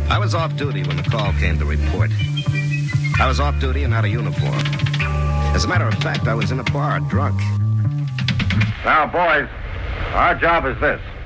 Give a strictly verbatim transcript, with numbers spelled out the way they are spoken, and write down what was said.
I was off duty when the call came to report. I was off duty and out of uniform. As a matter of fact, I was in a bar, drunk. Now, boys, our job is this.